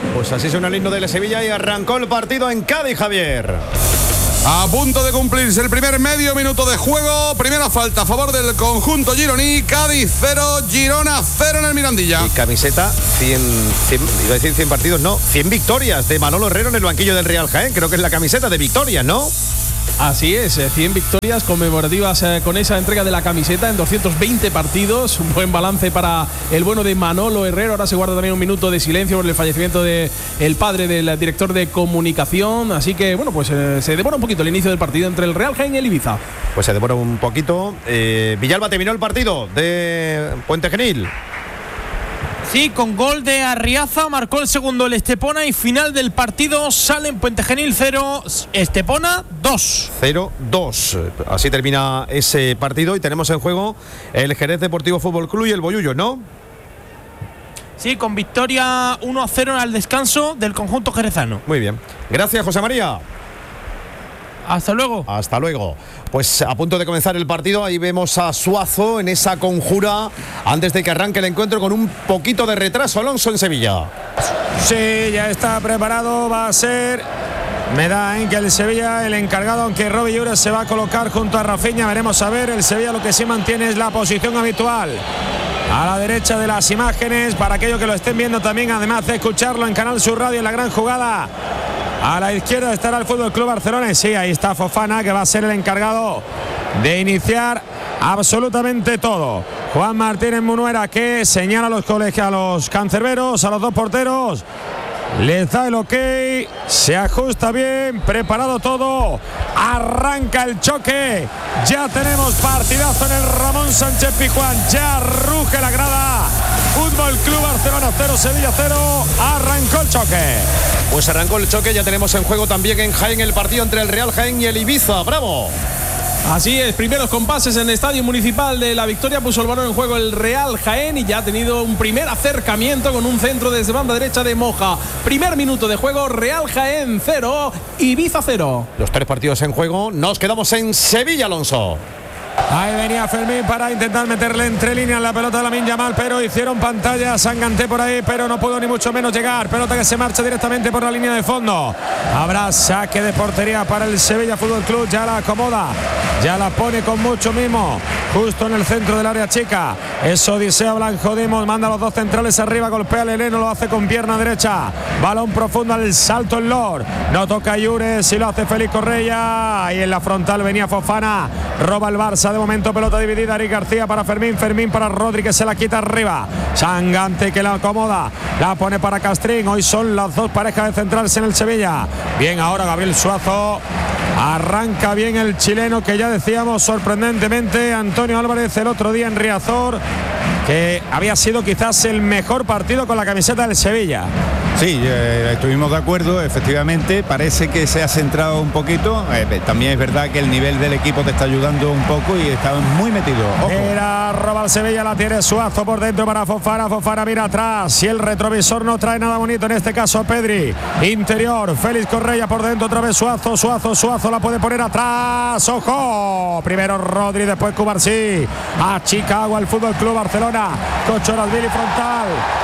Pues así suena el himno del Sevilla y arrancó el partido en Cádiz, Javier. A punto de cumplirse el primer medio minuto de juego. Primera falta a favor del conjunto gironí. Cádiz 0, Girona 0 en el Mirandilla. Y camiseta 100, iba a decir 100 partidos, no, 100 victorias de Manolo Herrero en el banquillo del Real Jaén. Creo que es la camiseta de victorias, ¿no? Así es, 100 victorias conmemorativas con esa entrega de la camiseta en 220 partidos. Un buen balance para el bueno de Manolo Herrero. Ahora se guarda también un minuto de silencio por el fallecimiento del padre del director de comunicación. Así que, bueno, pues se demora un poquito el inicio del partido entre el Real Jaén y el Ibiza. Pues se demora un poquito. Villalba, terminó el partido de Puente Genil. Sí, con gol de Arriaza, marcó el segundo el Estepona y final del partido sale en Puente Genil 0, Estepona 2. 0-2. Así termina ese partido y tenemos en juego el Jerez Deportivo Fútbol Club y el Bollullo, ¿no? Sí, con victoria 1-0 al descanso del conjunto jerezano. Muy bien. Gracias, José María. Hasta luego. Hasta luego. Pues a punto de comenzar el partido, ahí vemos a Suazo en esa conjura antes de que arranque el encuentro con un poquito de retraso. Alonso en Sevilla. Sí, ya está preparado, va a ser... Me da en que el Sevilla, el encargado, aunque Robbie Llures se va a colocar junto a Rafinha, veremos a ver. El Sevilla lo que sí mantiene es la posición habitual a la derecha de las imágenes, para aquellos que lo estén viendo también, además de escucharlo en Canal Sur Radio en la gran jugada. A la izquierda estará el Fútbol Club Barcelona. Y sí, ahí está Fofana, que va a ser el encargado de iniciar absolutamente todo. Juan Martínez Munuera, que señala a los colegios, a los cancerberos, a los dos porteros. Les da el ok, se ajusta bien, preparado todo, arranca el choque, ya tenemos partidazo en el Ramón Sánchez Pizjuán, ya ruge la grada. Fútbol Club Barcelona 0, Sevilla 0, arrancó el choque. Pues arrancó el choque, ya tenemos en juego también en Jaén el partido entre el Real Jaén y el Ibiza. ¡Bravo! Así es, primeros compases en el Estadio Municipal de La Victoria, puso el balón en juego el Real Jaén y ya ha tenido un primer acercamiento con un centro desde banda derecha de Moja. Primer minuto de juego, Real Jaén 0, Ibiza 0. Los tres partidos en juego, nos quedamos en Sevilla, Alonso. Ahí venía Fermín para intentar meterle entre líneas la pelota de Lamine Yamal, pero hicieron pantalla, Sanganté por ahí, pero no pudo ni mucho menos llegar. Pelota que se marcha directamente por la línea de fondo. Habrá saque de portería para el Sevilla Fútbol Club, ya la acomoda, ya la pone con mucho mimo, justo en el centro del área chica. Es Odisea Blanco Dimos, manda a los dos centrales arriba, golpea a Leleno, lo hace con pierna derecha. Balón profundo al salto en Lord. No toca Llures y lo hace Félix Correia. Ahí en la frontal venía Fofana, roba el Barça. De momento pelota dividida, Eric García para Fermín, Fermín para Rodri, que se la quita arriba. Sanganté, que la acomoda, la pone para Castrín. Hoy son las dos parejas de centrales en el Sevilla. Bien, ahora Gabriel Suazo. Arranca bien el chileno, que ya decíamos sorprendentemente Antonio Álvarez el otro día en Riazor, que había sido quizás el mejor partido con la camiseta del Sevilla. Sí, estuvimos de acuerdo, efectivamente, parece que se ha centrado un poquito, también es verdad que el nivel del equipo te está ayudando un poco y está muy metido. Ojo. Era roba el Sevilla, la tiene Suazo por dentro para Fofana, Fofana mira atrás y el retrovisor no trae nada bonito, en este caso Pedri, interior, Félix Correia por dentro, otra vez Suazo la puede poner atrás, ojo, primero Rodri, después Cubarsí, a Chicago al Fútbol Club Barcelona, Cochorazvili frontal,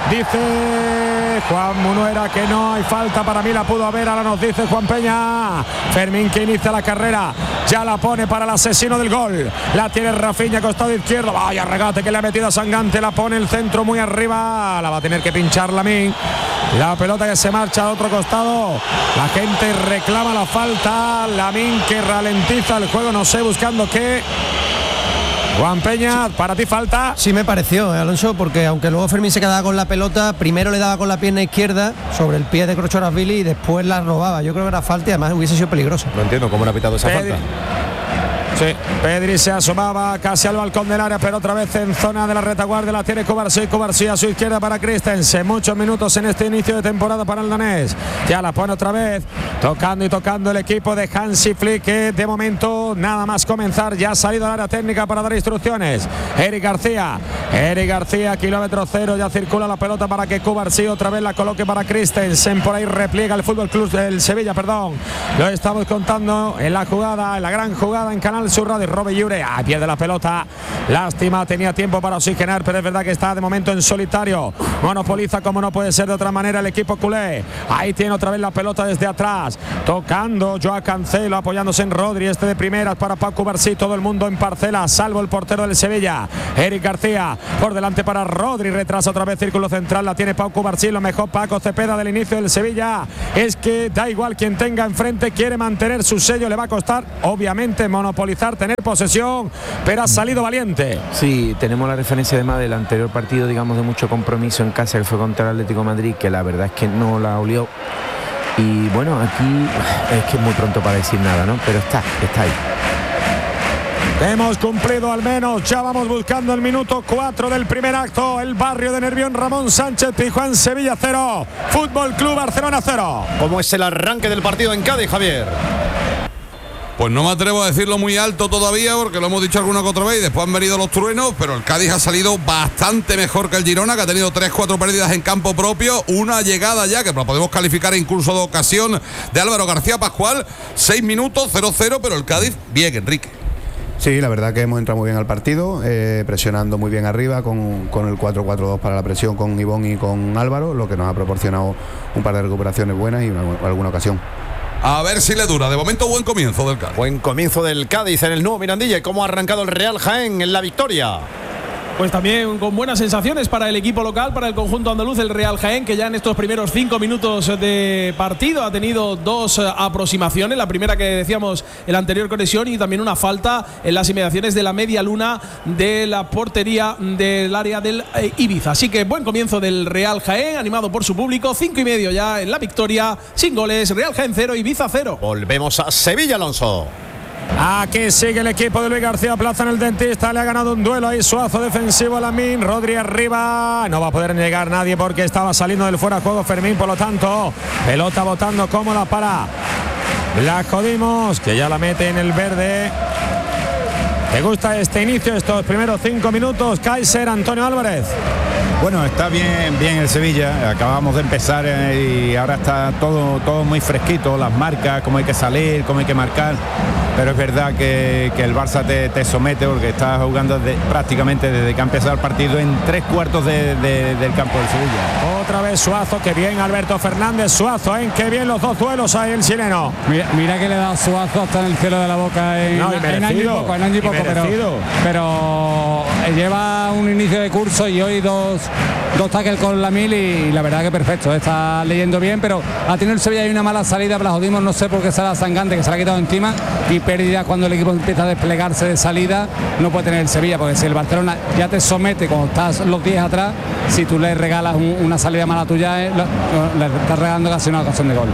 dice Juan Munuera que no hay falta, para mí la pudo haber, ahora nos dice Juan Peña. Fermín, que inicia la carrera, ya la pone para el asesino del gol, la tiene Rafinha, costado izquierdo, vaya regate que le ha metido a Sanganté, la pone el centro muy arriba, la va a tener que pinchar Lamine, la pelota que se marcha a otro costado, la gente reclama la falta, Lamine que ralentiza el juego, no sé buscando qué. Juan Peña, ¿para ti falta? Sí me pareció, Alonso, porque aunque luego Fermín se quedaba con la pelota, primero le daba con la pierna izquierda sobre el pie de Cochorazvili y después la robaba. Yo creo que era falta y además hubiese sido peligroso. No entiendo cómo le ha pitado esa falta. Sí, Pedri se asomaba casi al balcón del área, pero otra vez en zona de la retaguardia la tiene Cubarsí a su izquierda para Christensen. Muchos minutos en este inicio de temporada para el danés. Ya la pone otra vez, tocando el equipo de Hansi Flick, que de momento nada más comenzar ya ha salido al área técnica para dar instrucciones. Eric García, kilómetro cero, ya circula la pelota para que Cubarsí otra vez la coloque para Christensen. Por ahí repliega el Fútbol Club del Sevilla, Lo estamos contando en la jugada, en la gran jugada en Canal el surrado y Robe Lliure a pie de la pelota. Lástima, tenía tiempo para oxigenar, pero es verdad que está de momento en solitario. Monopoliza como no puede ser de otra manera el equipo culé. Ahí tiene otra vez la pelota desde atrás, tocando Joao Cancelo, apoyándose en Rodri, este de primeras para Pau Cubarsí, todo el mundo en parcela, salvo el portero del Sevilla, Eric García, por delante para Rodri, retrasa otra vez círculo central, la tiene Pau Cubarsí, lo mejor Paco Cepeda del inicio del Sevilla, es que da igual quien tenga enfrente, quiere mantener su sello, le va a costar obviamente monopolizar, tener posesión, pero ha salido valiente. Sí, tenemos la referencia además del anterior partido, digamos, de mucho compromiso en casa, que fue contra el Atlético de Madrid, que la verdad es que no la olió. Y bueno, aquí es que es muy pronto para decir nada, ¿no? Pero está ahí. Hemos cumplido al menos, ya vamos buscando el minuto 4 del primer acto. El barrio de Nervión, Ramón Sánchez Pizjuán, Sevilla 0, Fútbol Club Barcelona 0. ¿Cómo es el arranque del partido en Cádiz, Javier? Pues no me atrevo a decirlo muy alto todavía, porque lo hemos dicho alguna que otra vez y después han venido los truenos, pero el Cádiz ha salido bastante mejor que el Girona, que ha tenido 3-4 pérdidas en campo propio, una llegada ya que la podemos calificar incluso de ocasión de Álvaro García Pascual. 6 minutos, 0-0, pero el Cádiz bien, Enrique. Sí, la verdad que hemos entrado muy bien al partido, presionando muy bien arriba con el 4-4-2 para la presión con Ivón y con Álvaro, lo que nos ha proporcionado un par de recuperaciones buenas y alguna ocasión. A ver si le dura. De momento, buen comienzo del Cádiz. Buen comienzo del Cádiz en el nuevo Mirandilla. ¿Cómo ha arrancado el Real Jaén en la victoria? Pues también con buenas sensaciones para el equipo local, para el conjunto andaluz, el Real Jaén, que ya en estos primeros 5 minutos de partido ha tenido 2 aproximaciones. La primera que decíamos en la anterior conexión, y también una falta en las inmediaciones de la media luna de la portería del área del Ibiza. Así que buen comienzo del Real Jaén, animado por su público. 5:30 ya en la victoria, sin goles. Real Jaén 0, Ibiza 0. Volvemos a Sevilla, Alonso. Aquí sigue el equipo de Luis García Plaza en el Dentista, le ha ganado un duelo ahí Suazo defensivo a Lamín, Rodri arriba, no va a poder llegar nadie porque estaba saliendo del fuera de juego Fermín, por lo tanto, pelota botando cómoda para la Jodimos, que ya la mete en el verde. ¿Te gusta este inicio, estos primeros 5 minutos, Kaiser, Antonio Álvarez? Bueno, está bien el Sevilla, acabamos de empezar y ahora está todo muy fresquito, las marcas, cómo hay que salir, cómo hay que marcar, pero es verdad que el Barça te somete porque está jugando prácticamente desde que ha empezado el partido en 3/4 del campo del Sevilla. Otra vez Suazo, qué bien Alberto Fernández, Suazo, qué bien los 2 duelos ahí el chileno. Mira que le da Suazo hasta en el cielo de la boca en año y poco, pero lleva un inicio de curso y hoy dos tackles con Lamil y la verdad que perfecto, está leyendo bien, pero ha tenido el Sevilla ahí una mala salida, la Jodimos, no sé por qué será Sangante, que se la ha quitado encima, y pérdida cuando el equipo empieza a desplegarse de salida, no puede tener el Sevilla, porque si el Barcelona ya te somete cuando estás los 10 atrás, si tú le regalas una salida mala tuya, le estás regalando casi una ocasión de gol.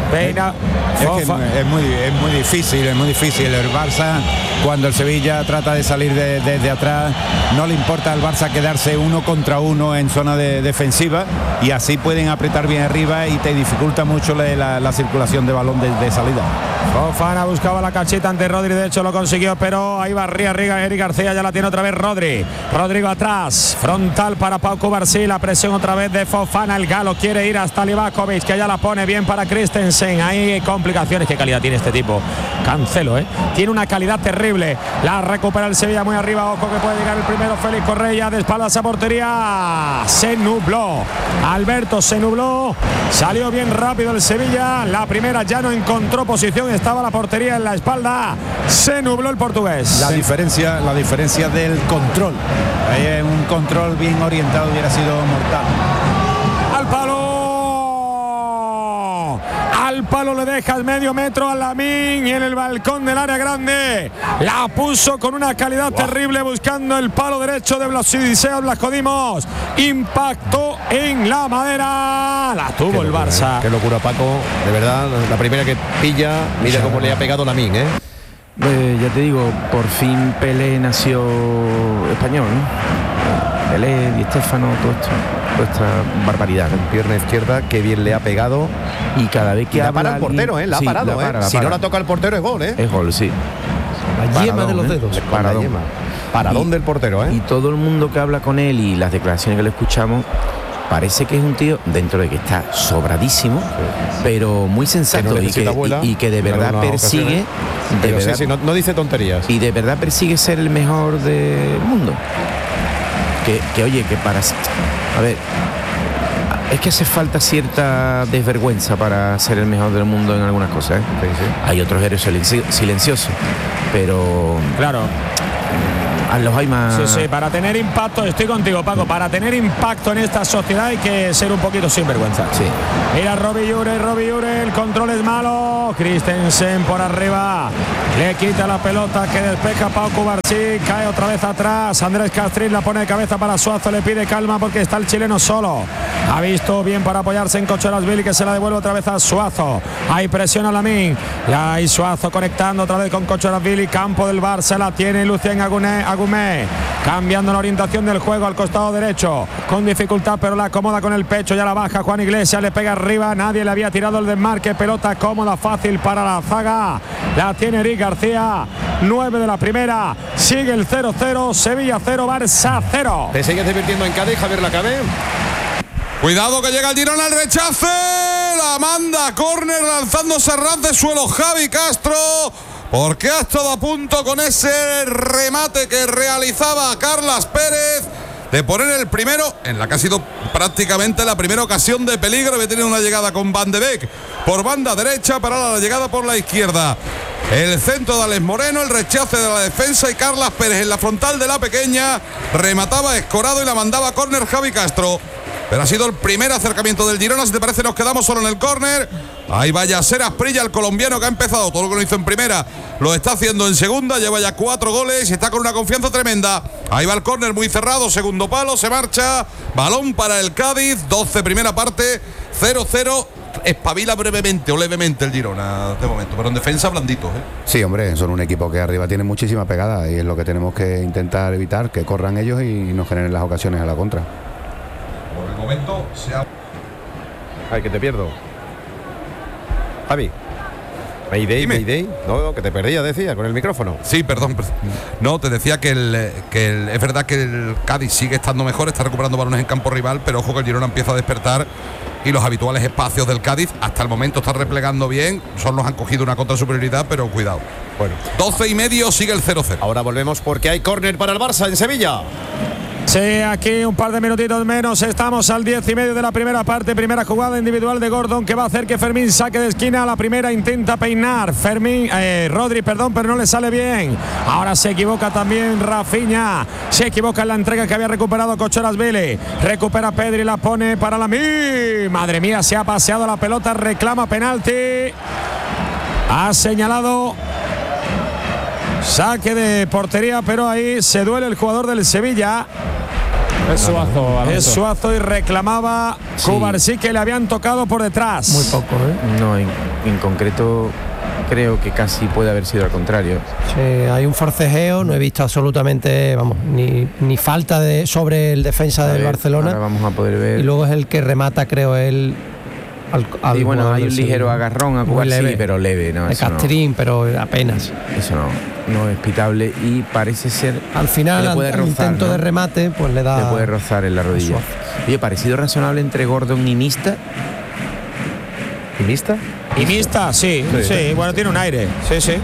Es muy difícil, el Barça, cuando el Sevilla trata de salir desde atrás, no le importa al Barça quedarse 1 contra 1 en zona defensiva, y así pueden apretar bien arriba y te dificulta mucho la circulación de balón de salida. Fofana buscaba la cachita ante Rodri, de hecho lo consiguió, pero ahí va arriba Eric García, ya la tiene otra vez Rodrigo atrás, frontal para Pau Cubarsí, la presión otra vez de Fofana, el galo quiere ir hasta Livakovic, que ya la pone bien para Christensen, ahí hay complicaciones. Qué calidad tiene este tipo, Cancelo, tiene una calidad terrible, la recupera el Sevilla muy arriba, ojo que puede llegar el primero, Félix Correa, de espaldas a portería, se nubló, Alberto se nubló, salió bien rápido el Sevilla, la primera ya no encontró posición, estaba la portería en la espalda, se nubló el portugués. La diferencia del control, ahí un control bien orientado hubiera sido mortal. Al palo le deja el medio metro a Lamín, y en el balcón del área grande la puso con una calidad terrible, buscando el palo derecho de Blas Jodimos, impactó en la madera, la tuvo el Barça. Qué locura, Paco, de verdad, la primera que pilla, mira cómo le ha pegado Lamín, ya te digo, por fin Pelé nació español, ¿no? Pelé, Di Stéfano, toda esta barbaridad. En pierna izquierda, qué bien le ha pegado. Y cada vez que la para el portero, la ha parado, si no la toca el portero es gol, Es gol, sí. La yema de los dedos. Paradón del portero, Y todo el mundo que habla con él y las declaraciones que le escuchamos, parece que es un tío, dentro de que está sobradísimo, pero muy sensato y que de verdad persigue, no dice tonterías. Y de verdad persigue ser el mejor del mundo. Que oye, que para... A ver, es que hace falta cierta desvergüenza para ser el mejor del mundo en algunas cosas, ¿eh? Sí. Hay otros héroes silenciosos, pero... Claro. A los hay más... Sí, para tener impacto, estoy contigo, Paco, para tener impacto en esta sociedad hay que ser un poquito sinvergüenza. Sí. Mira Robbie Ure, el control es malo. Christensen por arriba, le quita la pelota que despeja Pau Cubarsí, cae otra vez atrás. Andrés Castrín la pone de cabeza para Suazo, le pide calma porque está el chileno solo. Ha visto bien para apoyarse en Cochorasvili, que se la devuelve otra vez a Suazo. Hay presión a Lamín. Ya hay Suazo conectando otra vez con Cochorasvili. Campo del Barça, la tiene Lucien Agumé, cambiando la orientación del juego al costado derecho. Con dificultad, pero la acomoda con el pecho. Ya la baja Juan Iglesias, le pega arriba. Nadie le había tirado el desmarque. Pelota cómoda, fácil para la zaga. La tiene Eric García. 9 de la primera. Sigue el 0-0. Sevilla 0, Barça 0. Te sigues divirtiendo en Cádiz, Javier Lacabe. Cuidado que llega el Girona al rechace. La manda córner lanzándose ras de suelo Javi Castro. Porque ha estado a punto con ese remate que realizaba Carlas Pérez de poner el primero en la que ha sido prácticamente la primera ocasión de peligro. Había tenido una llegada con Van de Beek por banda derecha para la llegada por la izquierda. El centro de Alex Moreno, el rechace de la defensa y Carlas Pérez en la frontal de la pequeña. Remataba escorado y la mandaba a córner Javi Castro. Pero ha sido el primer acercamiento del Girona. Si te parece, nos quedamos solo en el córner. Ahí va Yacer Asprilla, el colombiano que ha empezado todo lo que lo hizo en primera, lo está haciendo en segunda. Lleva ya 4 goles y está con una confianza tremenda. Ahí va el córner muy cerrado, segundo palo, se marcha. Balón para el Cádiz, 12 primera parte, 0-0. Espabila brevemente o levemente el Girona de momento, pero en defensa blanditos, ¿eh? Sí, hombre, son un equipo que arriba tiene muchísima pegada y es lo que tenemos que intentar evitar, que corran ellos y nos generen las ocasiones a la contra. Por el momento se ha... Ay, que te pierdo. Javi. Mayday. No, que te perdía, decía, con el micrófono. Sí, perdón. No, te decía que es verdad que el Cádiz sigue estando mejor, está recuperando balones en campo rival, pero ojo que el Girona empieza a despertar y los habituales espacios del Cádiz hasta el momento está replegando bien. Solo nos han cogido una contra superioridad, pero cuidado. Bueno, 12:30, sigue el 0-0. Ahora volvemos porque hay córner para el Barça en Sevilla. Sí, aquí un par de minutitos menos. Estamos al 10:30 de la primera parte. Primera jugada individual de Gordon que va a hacer que Fermín saque de esquina. La primera intenta peinar Rodri, pero no le sale bien. Ahora se equivoca también Rafinha. Se equivoca en la entrega que había recuperado Cochorasvili. Recupera Pedri, la pone para Lamín. Madre mía, se ha paseado la pelota. Reclama penalti. Ha señalado saque de portería, pero ahí se duele el jugador del Sevilla. Es Suazo y reclamaba Cubarsí, que le habían tocado por detrás. Muy poco, ¿eh? No, en concreto creo que casi puede haber sido al contrario. Sí, hay un forcejeo, no he visto absolutamente, ni falta sobre el defensa del Barcelona. Ahora vamos a poder ver. Y luego es el que remata, creo, él. Y bueno, hay un ligero agarrón a Cubarsí, pero leve, ¿no? De Castrín, pero apenas. Eso no es pitable y parece ser. Al final, al intento de remate, pues le da. Le puede rozar en la rodilla. Oye, parecido razonable entre Gordon y Mista. ¿Y Mista? Y Mista, sí. Bueno, tiene un aire. Sí.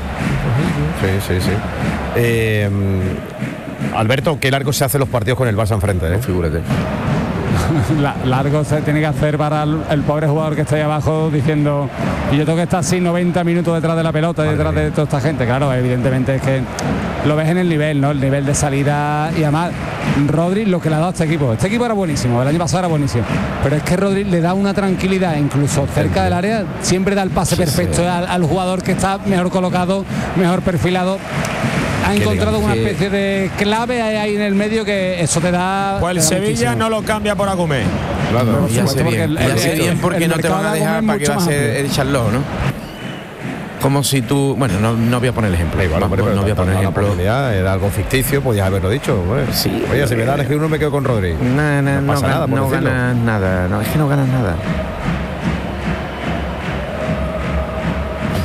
Alberto, qué largo se hacen los partidos con el Barça enfrente, ¿eh? Figúrate. Largo se tiene que hacer para el pobre jugador que está ahí abajo diciendo, y yo tengo que estar así 90 minutos detrás de la pelota, detrás de toda esta gente. Claro, evidentemente es que lo ves en el nivel, ¿no? El nivel de salida. Y además Rodri, lo que le ha dado a este equipo era buenísimo, el año pasado era buenísimo, pero es que Rodri le da una tranquilidad, incluso cerca del área, siempre da el pase perfecto al jugador que está mejor colocado, mejor perfilado. Ha encontrado una especie de clave ahí en el medio que eso te da. Pues el Sevilla no lo cambia por Agumé. Claro, ya sé bien porque no te van a dejar para que va a ser el Charlot, ¿no? Como si tú, bueno, no voy a poner el ejemplo. Igual, no voy a poner el ejemplo. Era algo ficticio, podías haberlo dicho. Bueno, sí. Oye, si me da que uno me quedo con Rodri. No pasa nada, no ganas nada. No, es que no ganas nada.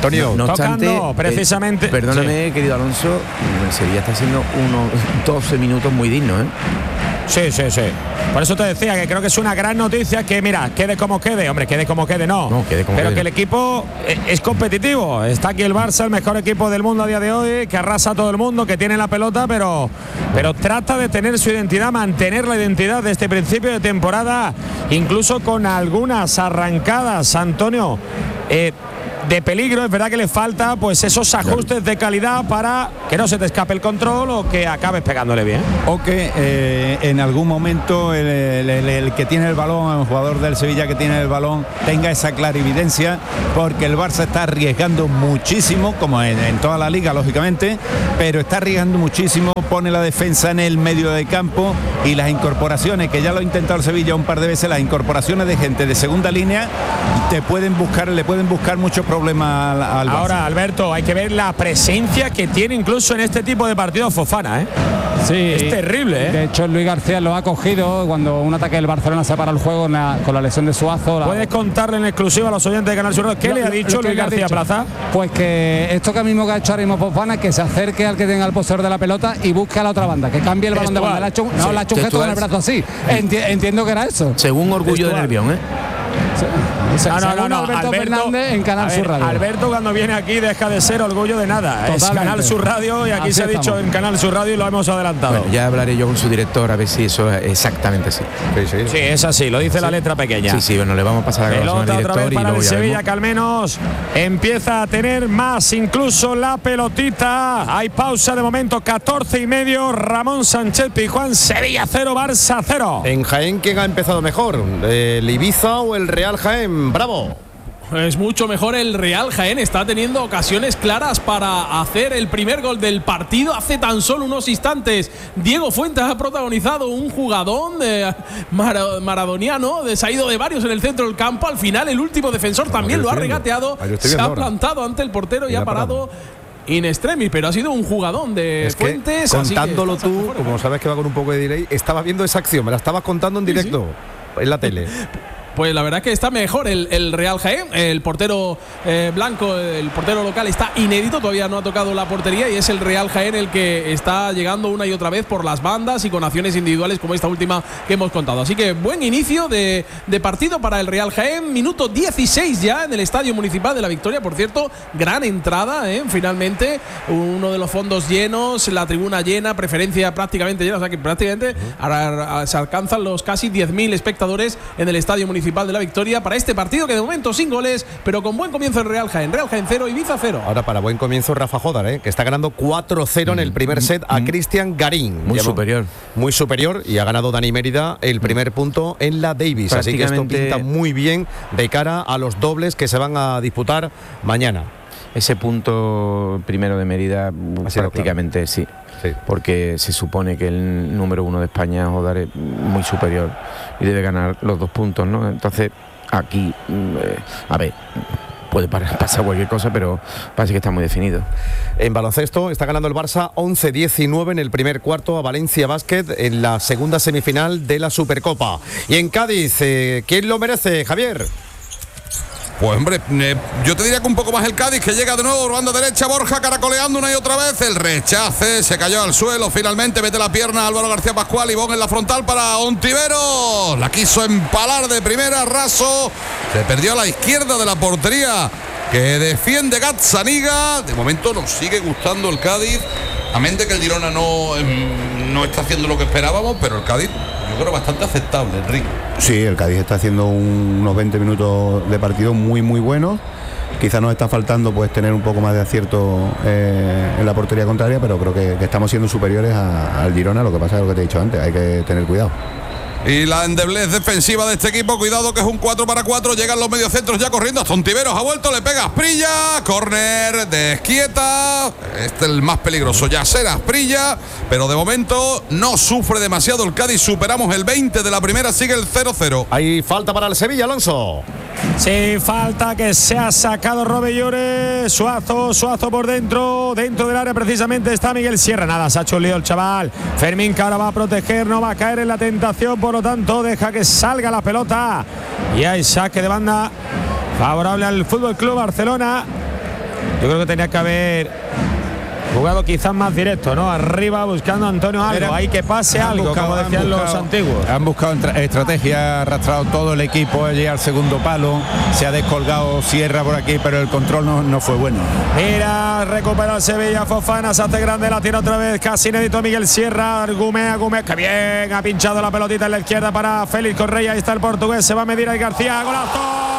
Antonio, no tocando obstante, precisamente. Perdóname, querido Alonso, el Sevilla está haciendo unos 12 minutos muy dignos, ¿eh? Sí. Por eso te decía que creo que es una gran noticia que, mira, quede como quede. Hombre, quede como quede, no. Quede como pero quede. que el equipo es competitivo. Está aquí el Barça, el mejor equipo del mundo a día de hoy, que arrasa a todo el mundo, que tiene la pelota, pero trata de tener su identidad, mantener la identidad de este principio de temporada, incluso con algunas arrancadas, Antonio, de peligro. Es verdad que le falta pues esos ajustes de calidad para que no se te escape el control o que acabes pegándole bien. O que en algún momento el que tiene el balón, el jugador del Sevilla que tiene el balón, tenga esa clarividencia, porque el Barça está arriesgando muchísimo, como en toda la liga, lógicamente, pero está arriesgando muchísimo, pone la defensa en el medio de campo y las incorporaciones, que ya lo ha intentado el Sevilla un par de veces, las incorporaciones de gente de segunda línea le pueden buscar muchos problemas al Barça. Ahora, Alberto, hay que ver la presencia que tiene incluso en este tipo de partidos Fofana, ¿eh? Sí, es terrible, ¿eh? De hecho, Luis García lo ha cogido cuando un ataque del Barcelona se para el juego con la lesión de Suazo. ¿Puedes contarle en exclusiva a los oyentes de Canal Sur qué le ha dicho Luis García Plaza? Pues que esto que mismo que ha hecho ahora mismo Fofana, que se acerque al que tenga el poseedor de la pelota y busque a la otra banda, que cambie el balón de banda. La ha hecho un gesto con el brazo así. Entiendo que era eso. Según Orgullo de Nervión, ¿eh? No. Alberto Fernández en Canal Sur Radio. Alberto, cuando viene aquí, deja de ser Orgullo de nada. Totalmente. Es Canal Sur Radio y aquí Así se ha dicho estamos. en Canal Sur Radio y lo hemos adelantado. Bueno, ya hablaré yo con su director a ver si eso es exactamente así. Sí, es así, lo dice la letra pequeña. Sí, bueno, le vamos a pasar la grabación al Pelota director otra vez y para luego el ya Sevilla, vemos. que al menos empieza a tener más incluso la pelotita. Hay pausa de momento, 14:30. Ramón Sánchez Pizjuán, Sevilla 0, Barça 0. En Jaén, ¿quién ha empezado mejor? ¿El Ibiza o el Real Jaén? ¡Bravo! Es mucho mejor el Real Jaén, está teniendo ocasiones claras para hacer el primer gol del partido. Hace tan solo unos instantes Diego Fuentes ha protagonizado un jugadón maradoniano, se ha ido de varios en el centro del campo. Al final el último defensor también lo ha regateado, se ha plantado ante el portero y ha parado in extremis, pero ha sido un jugadón de Fuentes. Contándolo tú, como sabes que va con un poco de delay, estabas viendo esa acción, me la estabas contando en directo en la tele. Pues la verdad es que está mejor el Real Jaén. El portero blanco, el portero local, está inédito, todavía no ha tocado la portería, y es el Real Jaén el que está llegando una y otra vez por las bandas y con acciones individuales como esta última que hemos contado. Así que buen inicio de partido para el Real Jaén. Minuto 16 ya en el Estadio Municipal de La Victoria. Por cierto, gran entrada, finalmente. Uno de los fondos llenos, la tribuna llena, preferencia prácticamente llena. O sea que prácticamente ahora se alcanzan los casi 10.000 espectadores en el Estadio Municipal de La Victoria para este partido, que de momento sin goles, pero con buen comienzo el Real Jaén. Real Jaén 0, Ibiza 0. Ahora para buen comienzo Rafa Jodar, que está ganando 4-0 en el primer set a Cristian Garín. Muy superior. Muy superior, y ha ganado Dani Mérida el primer punto en la Davis. Así que esto pinta muy bien de cara a los dobles que se van a disputar mañana. Ese punto primero de Mérida prácticamente sí, porque se supone que el número 1 de España, Jodar, es muy superior y debe ganar los 2 puntos, ¿no? Entonces aquí, a ver, puede pasar cualquier cosa, pero parece que está muy definido. En baloncesto está ganando el Barça 11-19 en el primer cuarto a Valencia Basket en la segunda semifinal de la Supercopa. Y en Cádiz, ¿quién lo merece, Javier? Pues hombre, yo te diría que un poco más el Cádiz, que llega de nuevo, banda derecha, Borja caracoleando una y otra vez, el rechace, se cayó al suelo, finalmente mete la pierna Álvaro García Pascual, y Bon en la frontal para Ontiveros, la quiso empalar de primera, raso, se perdió a la izquierda de la portería, que defiende Gazzaniga. De momento nos sigue gustando el Cádiz, a mente que el Girona no está haciendo lo que esperábamos, pero el Cádiz yo creo bastante aceptable, Enrique. Sí, el Cádiz está haciendo unos 20 minutos de partido muy buenos. Quizás nos está faltando pues tener un poco más de acierto en la portería contraria, pero creo que estamos siendo superiores al Girona. Lo que pasa es lo que te he dicho antes, hay que tener cuidado. Y la endeblez defensiva de este equipo, cuidado que es un 4-4, llegan los mediocentros ya corriendo, hasta Ontiveros ha vuelto, le pega Asprilla, córner de Esquieta, este es el más peligroso, Yacer Asprilla, pero de momento no sufre demasiado el Cádiz, superamos el 20 de la primera, sigue el 0-0. Hay falta para el Sevilla, Alonso. Sí, falta que se ha sacado Robellores. Suazo por dentro del área precisamente está Miguel Sierra. Nada, se ha hecho un lío el chaval. Fermín, que ahora va a proteger, no va a caer en la tentación, por lo tanto deja que salga la pelota. Y hay saque de banda favorable al Fútbol Club Barcelona. Yo creo que tenía que haber jugado quizás más directo, ¿no? Arriba buscando a Antonio algo. Hay que pase algo, como decían los antiguos. Han buscado estrategia, ha arrastrado todo el equipo allí al segundo palo. Se ha descolgado Sierra por aquí, pero el control no fue bueno. Mira, recupera el Sevilla, Fofana, se hace grande, la tiene otra vez, casi inédito Miguel Sierra, Gumea, que bien, ha pinchado la pelotita en la izquierda para Félix Correa, ahí está el portugués, se va a medir ahí García, golazo.